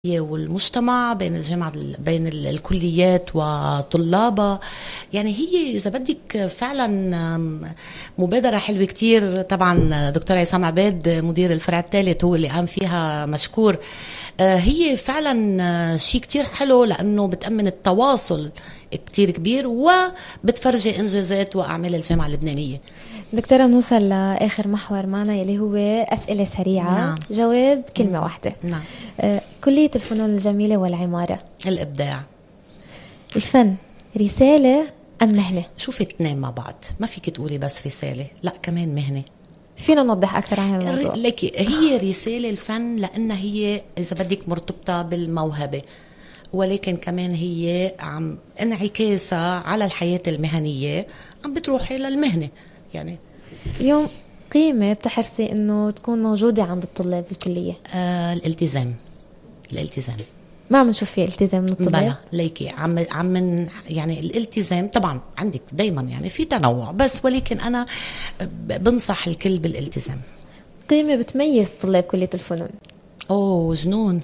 والمجتمع، بين الجامعة، بين الكليات وطلابها. يعني هي إذا بدك فعلا مبادرة حلوة كتير. طبعا دكتور عصام عباد مدير الفرع الثالث هو اللي قام فيها، مشكور. هي فعلا شيء كتير حلو لأنه بتأمن التواصل كتير كبير وبتفرجي إنجازات وأعمال الجامعة اللبنانية. دكتورة، نوصل لآخر محور معنا يلي هو أسئلة سريعة. نعم. جواب كلمة واحدة. نعم. كلية الفنون الجميلة والعمارة. الإبداع. الفن رسالة أم مهنة؟ شوفي اثنين مع بعض، ما فيك تقولي بس رسالة، لا كمان مهنة. فينا نوضح أكثر عن الموضوع؟ لكن هي رسالة الفن لأنها هي إذا بدك مرتبطة بالموهبة، ولكن كمان هي عم انعكاسها على الحياة المهنية، عم بتروحي للمهنة. يعني اليوم قيمة بتحرصي إنه تكون موجودة عند الطلاب بالكلية؟ الالتزام. ما عم نشوف فيه التزام من الطلاب. بلا ليكي عم يعني الالتزام طبعا عندك دايما، يعني في تنوع بس، ولكن أنا بنصح الكل بالالتزام. قيمة بتميز طلاب كلية الفنون؟ اوه جنون.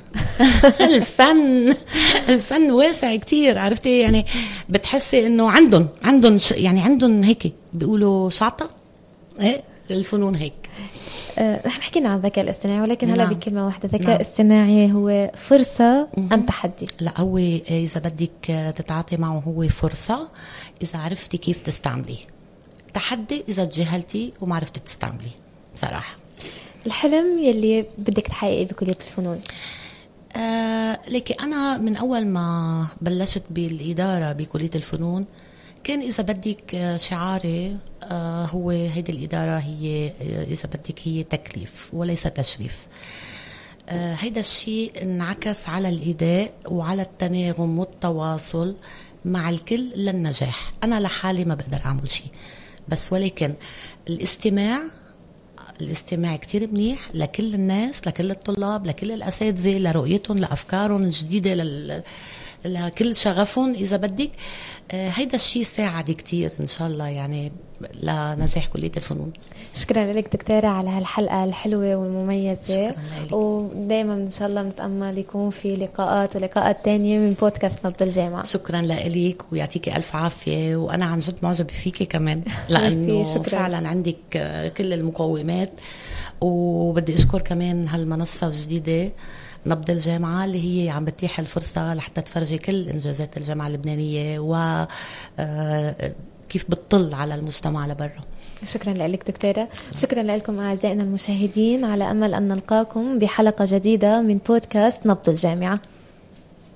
الفن واسع كتير، عرفتي؟ يعني بتحسي انه عندهم يعني عندهم هيك بيقولوا شعطة. ايه الفنون هيك. نحن حكينا عن الذكاء الاصطناعي، ولكن هلا نعم. بكلمة واحدة، الذكاء الاصطناعي هو فرصة أم تحدي؟ لا، هو إذا بدك تتعاطي معه هو فرصة إذا عرفتي كيف تستعمليه، تحدي إذا تجاهلتي وما عرفتي تستعمليه صراحة. الحلم يلي بدك تحققيه بكلية الفنون؟ لكن أنا من أول ما بلشت بالإدارة بكلية الفنون كان إذا بدك شعاري هو هيدي الإدارة هي إذا بدك هي تكليف وليس تشريف. هيدا الشيء انعكس على الإداء وعلى التناغم والتواصل مع الكل للنجاح. أنا لحالي ما بقدر أعمل شيء بس، ولكن الاستماع كتير منيح لكل الناس، لكل الطلاب، لكل الأساتذة، لرؤيتهم، لأفكارهم الجديدة، لكل شغفهم إذا بدك. هيدا الشيء ساعد كتير إن شاء الله يعني لنجاح كلية الفنون. شكرا لك دكتورة على هالحلقة الحلوة والمميزة، ودايما إن شاء الله نتأمل يكون في لقاءات تانية من بودكاست نبض الجامعة. شكرا لك ويعطيكي ألف عافية، وأنا عن جد معجبة فيكي كمان لأنه فعلا عندك كل المقومات. وبدي أشكر كمان هالمنصة الجديدة نبض الجامعة اللي هي عم بتيح الفرصة لحتى تفرجي كل إنجازات الجامعة اللبنانية وكيف بتطل على المجتمع لبرا. شكرا لك دكتورة. شكرا لكم أعزائنا المشاهدين، على أمل أن نلقاكم بحلقة جديدة من بودكاست نبض الجامعة.